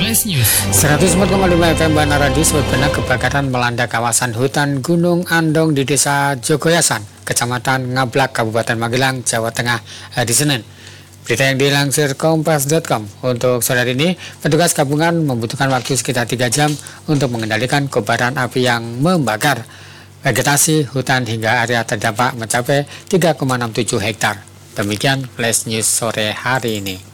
Flash News. 104,5 FM Bana Radio. Sebenarnya kebakaran melanda kawasan hutan Gunung Andong di Desa Jogoyasan, Kecamatan Ngablak, Kabupaten Magelang, Jawa Tengah, hari Senin. Berita yang dilansir kompas.com. Untuk sore ini, petugas gabungan membutuhkan waktu sekitar 3 jam untuk mengendalikan kobaran api yang membakar vegetasi hutan hingga area terdampak mencapai 3,67 hektar. Demikian Flash News sore hari ini.